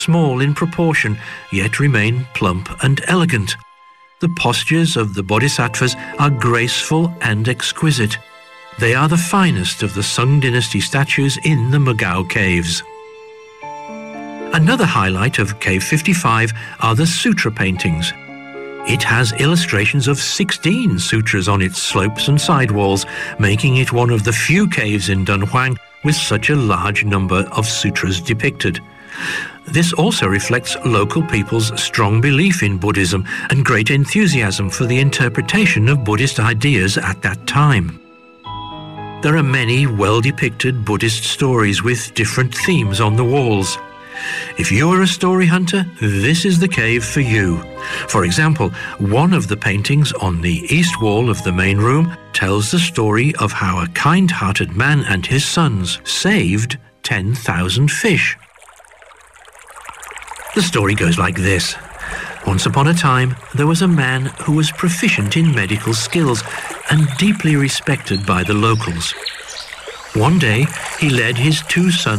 small in proportion, yet remain plump and elegant. The postures of the bodhisattvas are graceful and exquisite. They are the finest of the Sung dynasty statues in the Mogao caves. Another highlight of Cave 55 are the sutra paintings. It has illustrations of 16 sutras on its slopes and sidewalls, making it one of the few caves in Dunhuang with such a large number of sutras depicted. This also reflects local people's strong belief in Buddhism and great enthusiasm for the interpretation of Buddhist ideas at that time. There are many well-depicted Buddhist stories with different themes on the walls. If you are a story hunter, this is the cave for you. For example, one of the paintings on the east wall of the main room tells the story of how a kind-hearted man and his sons saved 10,000 fish. The story goes like this. Once upon a time, there was a man who was proficient in medical skills and deeply respected by the locals. One day, he led his two sons